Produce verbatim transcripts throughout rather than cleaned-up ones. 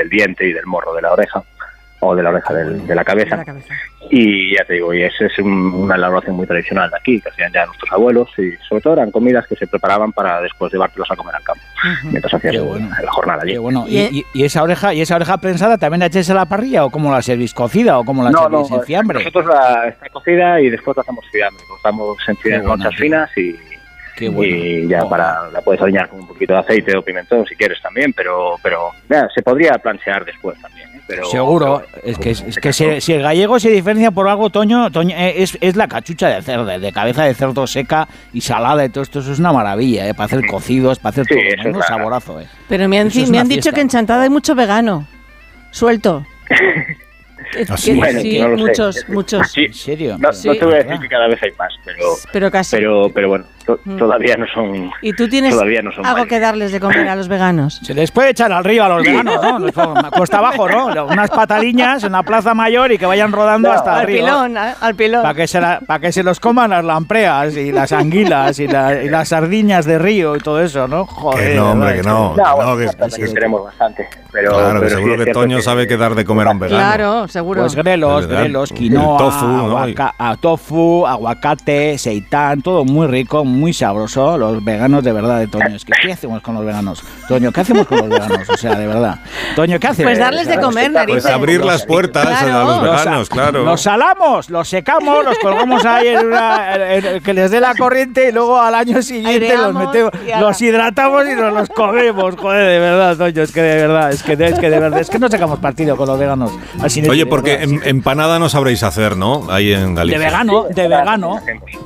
del diente y del morro de la oreja, o de la oreja del, de la cabeza. De la cabeza. Y ya te digo, y esa es un, una elaboración muy tradicional de aquí, que hacían ya nuestros abuelos, y sobre todo eran comidas que se preparaban para después llevártelos a comer al campo, uh-huh. mientras hacías bueno. la jornada allí. Bueno. ¿Y, y, ¿Y esa oreja y esa oreja prensada también la echáis a la parrilla o cómo la servís? ¿Cocida o cómo la no, servís? No, ¿En fiambre? Nosotros la está cocida y después la hacemos fiambre. Cortamos en finas conchas finas y, bueno. y ya oh. para la puedes aliñar con un poquito de aceite o pimentón si quieres también, pero pero ya, se podría planchear después también. ¿eh? Pero, Seguro, pero, es que, es, es que si, si el gallego se diferencia por algo, Toño, Toño es, es la cachucha de cerdo, de cabeza de cerdo seca y salada y todo esto, eso es una maravilla, ¿eh? Para hacer cocidos, para hacer sí, todo, es un saborazo. ¿eh? Pero me han, me han dicho que en Chantada hay mucho vegano, suelto. ¿Ah, sí? Bueno, sí, no muchos, sé. muchos. Sí, ¿En serio? No, sí. no te voy a decir que cada vez hay más, pero pero casi. Pero, pero bueno, to, todavía no son. ¿Y tú tienes todavía no son algo mayores. que darles de comer a los veganos? Se les puede echar al río a los veganos, ¿no? Cuesta abajo, ¿no? Unas patadiñas en la plaza mayor y que vayan rodando no, hasta al el río. Pilón, al pilón. Para que, se la, para que se los coman las lampreas y las anguilas y, la, y las sardiñas de río y todo eso, ¿no? Joder. Que no, hombre, que no. No, que bueno, no que, que, que, que tenemos bastante. Pero, claro, pero que seguro sí que Toño que sabe qué dar de comer a un vegano. Claro, seguro. Pues grelos, grelos, quinoa, tofu, aguaca, ¿no? tofu, aguacate, seitán, todo muy rico, muy sabroso. Los veganos de verdad de Toño. Es que, ¿qué hacemos con los veganos? Toño, ¿qué hacemos con los veganos? O sea, de verdad. Toño, ¿qué hacemos? Pues darles de comer, narices. Pues abrir las puertas claro. a los veganos, los, claro. Los salamos, los secamos, los colgamos ahí en una, en, en, que les dé la corriente y luego al año siguiente los metemos, los hidratamos y nos los comemos. Joder, de verdad, Toño, es que de verdad, es que de, es que de verdad, es que no sacamos partido con los veganos. Así Oye, de porque verdad, en, empanada no sabréis hacer, ¿no? Ahí en Galicia. De vegano, de vegano.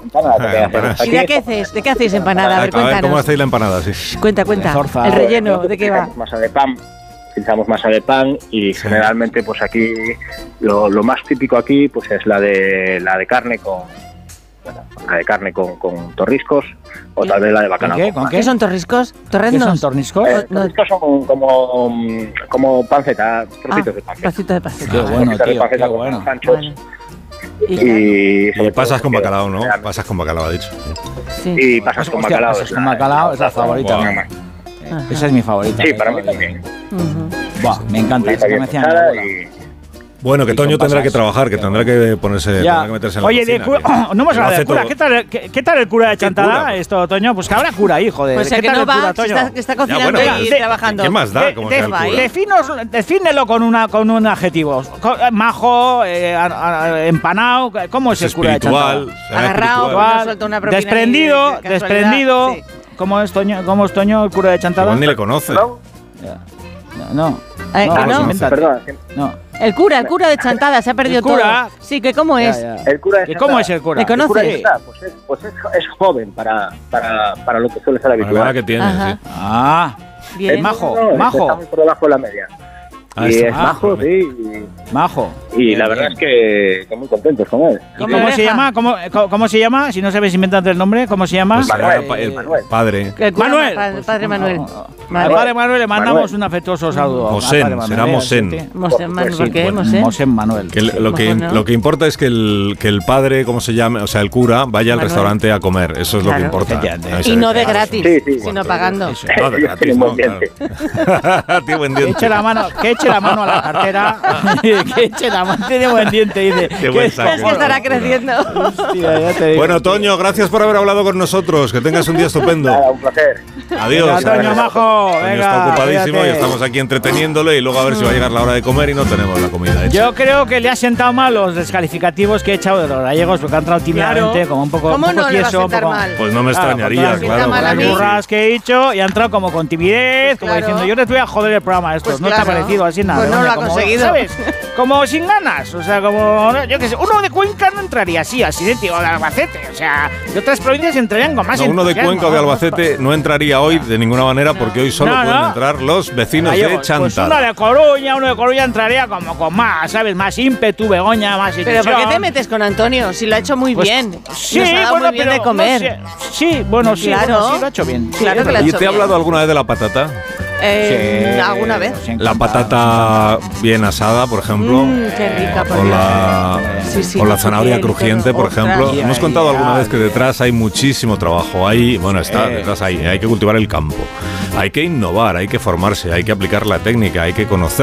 ¿Y de qué hacéis? ¿De qué hacéis empanada? A ver, a ver, ¿cómo hacéis la empanada? Sí. Cuenta, cuenta. Zorza. El relleno, ¿de qué va? Masa de pan. Utilizamos masa de pan y sí. generalmente pues aquí lo, lo más típico aquí pues es la de la de carne con bueno, la de carne con, con torriscos o tal vez la de bacalao. ¿Qué? ¿Con qué? ¿Qué son torriscos? ¿Torrendos? ¿Qué son torniscos? Eh, no. Torriscos son como como panceta, trocitos ah, de panceta. Trocitos de panceta. Qué bueno, tío, de qué bueno. Vale. Y, y, y pasas con bacalao, ¿no? Pasas con bacalao, ha dicho. Sí. Y pasas con Hostia, bacalao. Pasas con bacalao, es la favorita. Wow. Esa es mi favorita. Sí, para mí también. Uh-huh. Buah, me encanta. Es que me hacían Bueno, que Toño tendrá que trabajar, que tendrá que ponerse, tendrá que meterse en la Oye, cocina. de cu- que, no hemos hablado de cura. todo. ¿Qué tal, qué, ¿Qué tal el cura de Chantada, cura? esto, Toño? Pues que habrá cura ahí, joder. Pues ¿Qué que tal no el cura, va, Toño? está, está cocinando Ya, bueno, y ¿qué, trabajando. ¿Qué más da? De, Como de, sea el cura. definos, defínelo con, una, con un adjetivo. Co- Majo, eh, a, a, empanado. ¿Cómo es, Es el cura de Chantada? espiritual. será Agarrado, espiritual. no suelta una propina Desprendido, de- de casualidad. desprendido. Sí. ¿Cómo es Toño? ¿Cómo es Toño, el cura de Chantada? Igual ni le conoce. ¿No? No, no. Eh, no, ah, pues ¿no? invéntate. Perdón. No. El cura, el cura de Chantada, se ha perdido El cura. todo. Sí, que cómo es. Ya, ya. El cura de ¿Y cómo es el cura? ¿Le conoces? El cura de Chantada, pues es, pues es, es joven para, para, para lo que suele ser La verdad habitual. que tiene, Ajá. sí. Ah, Bien. es majo, No, majo. Está muy por debajo de la media. Ah, y está es majo, majo, sí. Y, Majo. y Bien, la verdad bien. es que, que muy contentos con él. ¿Y Como ¿Cómo oreja. se llama? ¿Cómo, cómo, cómo se llama? Si no sabes inventarte el nombre, ¿cómo se llama? Pues será Manuel, pa- el Manuel. padre. El cura, Manuel. pa- El padre Manuel. Al padre Manuel le mandamos Manuel. un afectuoso saludo. al Mosén, padre Manuel, será ¿eh? Mosén. Sí, Mosén Manuel, Pues ¿por sí, qué? bueno, Mosén. Mosén Manuel. Que el- lo, que, Mejor no. lo que importa es que el, que el padre, ¿cómo se llama? O sea, el cura, vaya al Manuel. restaurante a comer. Eso es lo que Claro. importa. Efectivamente. Y no de gratis, Sí, sí, sino bueno, pagando. Eso, no de Ellos gratis, tienen no, buen diente. claro. Tiene buen Que diente. eche la mano, que eche la mano a la cartera. Que eche la mano. Tiene buen diente, dice. Qué buen saco. Es que estará creciendo. Hostia, ya te digo. Bueno, Toño, gracias por haber hablado con nosotros. Que tengas un día estupendo. Nada, un placer. Adiós. Venga, Toño, majo. Toño Venga, está ocupadísimo cuídate. y estamos aquí entreteniéndole y luego a ver si va a llegar la hora de comer y no tenemos la comida hecha. Yo creo que le ha sentado mal los descalificativos que he echado de los gallegos porque ha entrado tímidamente, Claro. como un poco, ¿Cómo un poco no le va a tieso, un sentar poco- mal? Pues no me Claro, extrañaría, con todas claro. mal a las mí. burras que he dicho y ha entrado como con timidez, como Claro. diciendo yo les voy a joder el programa a estos. Pues no te claro. ha parecido así nada. Pues no Oye, lo ha como, conseguido. ¿sabes? Como sin ganas. O sea, como, yo qué sé, uno de Cuenca no entraría así, así de tío, de Albacete. O sea, de otras provincias entrarían con más No, uno de entusiasmo, Cuenca o de ¿no? Albacete no entraría hoy de ninguna manera porque hoy solo No, pueden no. entrar los vecinos de Gallegos, pues Chantada. uno de Coruña, uno de Coruña entraría como con más, ¿sabes? Más ímpetu, Begoña, más Pero ilusión. ¿por qué te metes con Antonio? Si lo ha hecho muy Pues, bien. Sí, Nos ha dado bueno, muy bien pero de comer. no sé. Sí, bueno, sí, Claro. bueno, sí, lo ha hecho bien. Sí, Claro es que lo ha verdad. ¿Y hecho te he bien. hablado alguna vez de la patata? Eh, Sí, ¿Alguna vez? sí, La encantado. patata bien asada, por ejemplo. Mm, qué rica, por O Dios. la, Sí, sí, o la no zanahoria sé qué, crujiente, todo. por ejemplo. Ostras. Hemos contado alguna vez que detrás hay muchísimo trabajo. Ahí, bueno, está Eh. detrás ahí. Hay que cultivar el campo. Hay que innovar, hay que formarse, hay que aplicar la técnica, hay que conocer